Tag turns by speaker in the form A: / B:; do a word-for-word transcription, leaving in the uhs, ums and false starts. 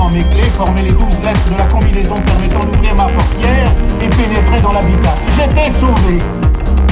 A: Rapidement, mes clés formaient les douze lettres de la combinaison permettant d'ouvrir ma portière et pénétrer dans l'habitat. J'étais sauvé.